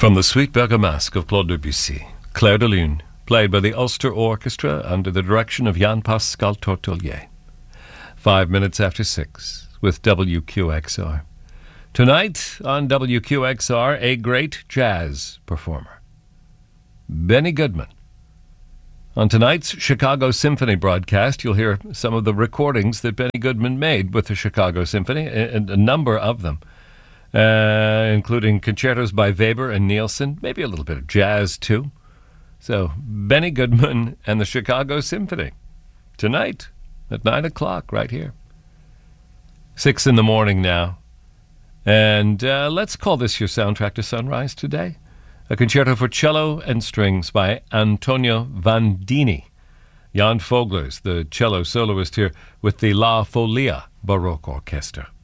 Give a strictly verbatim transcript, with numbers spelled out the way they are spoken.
From the Sweet Bergamasque of Claude Debussy, Clair de Lune, played by the Ulster Orchestra under the direction of Jan Pascal Tortelier. Five minutes after six with W Q X R. Tonight on W Q X R, a great jazz performer, Benny Goodman. On tonight's Chicago Symphony broadcast, you'll hear some of the recordings that Benny Goodman made with the Chicago Symphony, a, a number of them, uh, including concertos by Weber and Nielsen, maybe a little bit of jazz too. So, Benny Goodman and the Chicago Symphony, tonight at nine o'clock right here. Six in the morning now. And uh, let's call this your soundtrack to sunrise today. A concerto for cello and strings by Antonio Vandini. Jan Foglers, the cello soloist here with the La Folia Baroque Orchestra.